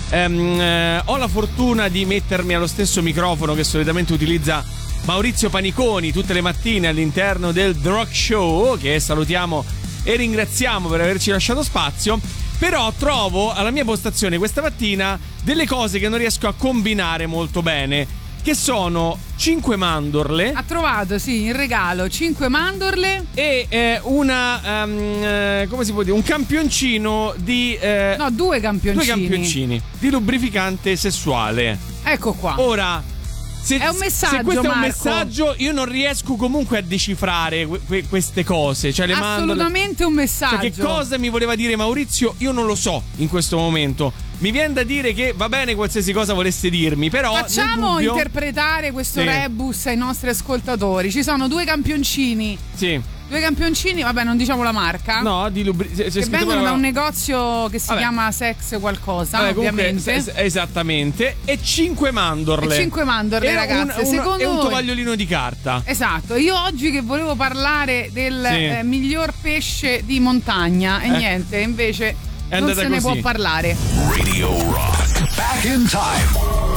Ho la fortuna di mettermi allo stesso microfono che solitamente utilizza Maurizio Paniconi tutte le mattine all'interno del The Rock Show, che salutiamo e ringraziamo per averci lasciato spazio. Però trovo alla mia postazione questa mattina delle cose che non riesco a combinare molto bene, che sono 5 mandorle. Ha trovato, sì, in regalo 5 mandorle e come si può dire, un campioncino di no, 2 campioncini. 2 campioncini di lubrificante sessuale. Ecco qua. Ora, è un messaggio, se questo è un Marco. messaggio, io non riesco comunque a decifrare queste cose, cioè le assolutamente mandorle. Un messaggio. Cioè, che cosa mi voleva dire Maurizio? Io non lo so in questo momento. Mi viene da dire che va bene qualsiasi cosa volesse dirmi, però facciamo interpretare questo rebus ai nostri ascoltatori. Ci sono 2 campioncini. Sì. 2 campioncini, vabbè, non diciamo la marca. No, di che vengono da un negozio che si chiama Sex qualcosa, ovviamente. Esattamente. E 5 mandorle. E 5 mandorle, ragazze. Secondo un tovagliolino di carta. Esatto. Io oggi che volevo parlare del miglior pesce di montagna e niente, invece non se ne può parlare. Radio Rock. Back in time.